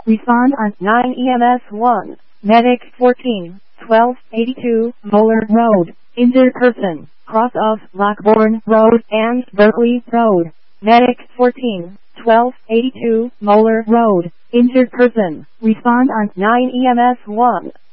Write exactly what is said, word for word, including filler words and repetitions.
Respond on nine E M S one. Medic fourteen, twelve eighty-two, Moeller Road. Injured person, cross of Lockbourne Road and Berkeley Road. Medic fourteen, twelve eighty-two, Moeller Road. Injured person. Respond on nine E M S one.